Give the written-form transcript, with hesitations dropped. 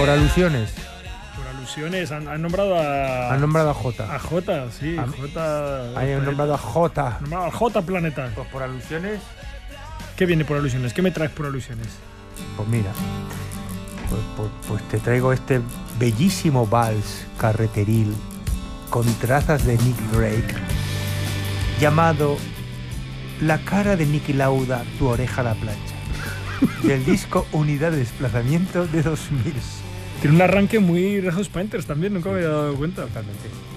Por alusiones. Por alusiones, han nombrado a... Han nombrado a Jota. A Jota, sí. Jota... Han nombrado a Jota. Han nombrado a Jota Planeta. Pues por alusiones. ¿Qué viene por alusiones? ¿Qué me traes por alusiones? Pues mira, pues te traigo este bellísimo vals carreteril con trazas de Nick Drake llamado La cara de Niki Lauda, tu oreja a la plancha, del disco Unidad de Desplazamiento de 2000. Tiene un arranque muy Red Hot Panthers también, nunca me había dado cuenta. Totalmente.